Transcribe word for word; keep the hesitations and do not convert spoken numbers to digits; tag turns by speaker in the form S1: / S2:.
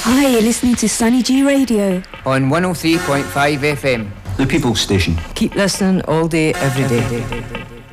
S1: Hi, you're listening to Sunny G Radio
S2: on one oh three point five F M.
S3: The People's Station.
S4: Keep listening all day, every day. Every day.